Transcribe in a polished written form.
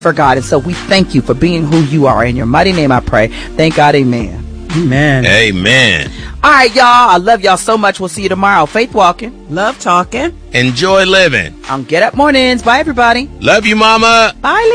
for God. And so we thank you for being who you are. In your mighty name I pray. Thank God. Amen. Amen. Amen. All right, y'all. I love y'all so much. We'll see you tomorrow. Faith walking. Love talking. Enjoy living. On Get Up Mornings. Bye, everybody. Love you, Mama. Bye.